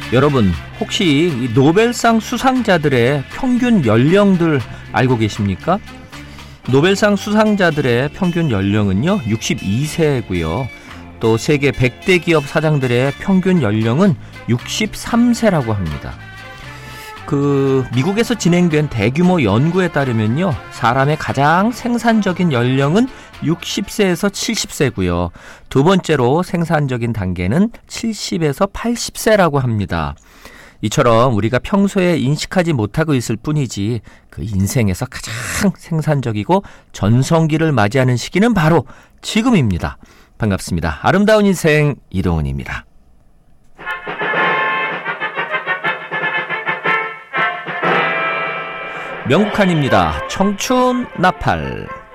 여러분, 혹시 이 노벨상 수상자들의 평균 연령들 알고 계십니까? 노벨상 수상자들의 평균 연령은요 62세고요. 또 세계 100대 기업 사장들의 평균 연령은 63세라고 합니다. 미국에서 진행된 대규모 연구에 따르면요, 사람의 가장 생산적인 연령은 60세에서 70세고요. 두 번째로 생산적인 단계는 70에서 80세라고 합니다. 이처럼 우리가 평소에 인식하지 못하고 있을 뿐이지 그 인생에서 가장 생산적이고 전성기를 맞이하는 시기는 바로 지금입니다. 반갑습니다. 아름다운 인생 이동훈입니다. 명국한입니다. 청춘 나팔.